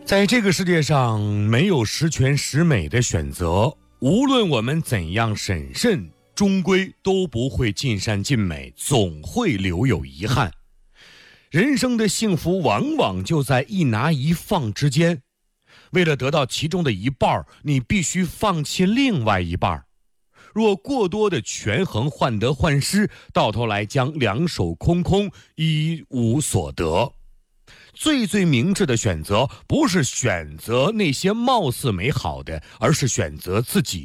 在这个世界上，没有十全十美的选择，无论我们怎样审慎，终归都不会尽善尽美，总会留有遗憾。人生的幸福往往就在一拿一放之间，为了得到其中的一半，你必须放弃另外一半。若过多的权衡患得患失，到头来将两手空空，一无所得。最明智的选择，不是选择那些貌似美好的，而是选择自己